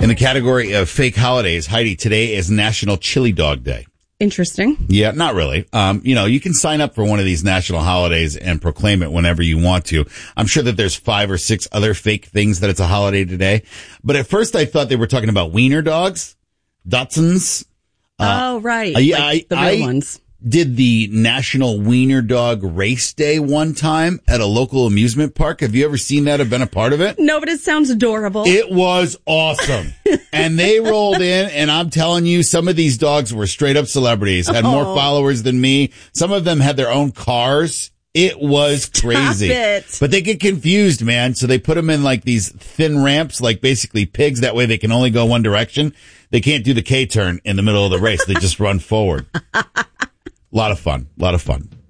In the category of fake holidays, Heidi, today is National Chili Dog Day. Interesting. Yeah, not really. You can sign up for one of these national holidays and proclaim it whenever you want to. I'm sure that there's 5 or 6 other fake things that it's a holiday today. But at first I thought they were talking about wiener dogs, Dachshunds. Oh, right. The real ones. Did the National Wiener Dog Race Day one time at a local amusement park. Have you ever seen that or been a part of it? No, but it sounds adorable. It was awesome. And they rolled in, and I'm telling you, some of these dogs were straight up celebrities, had more followers than me. Some of them had their own cars. It was crazy. Stop it. But they get confused, man. So they put them in like these thin ramps, like basically pigs. That way they can only go one direction. They can't do the K-turn in the middle of the race. They just run forward. A lot of fun.